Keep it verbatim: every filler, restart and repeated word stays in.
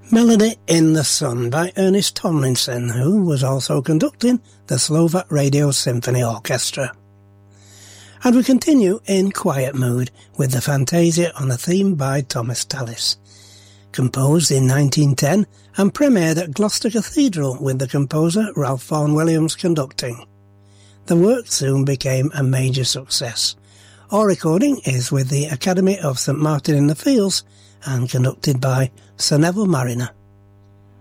Melody in the Sun by Ernest Tomlinson, who was also conducting the Slovak Radio Symphony Orchestra. And we continue in quiet mood with the Fantasia on a theme by Thomas Tallis, composed in nineteen ten and premiered at Gloucester Cathedral with the composer Ralph Vaughan Williams conducting. The work soon became a major success. Our recording is with the Academy of St Martin in the Fields and conducted by Sir Neville Marriner.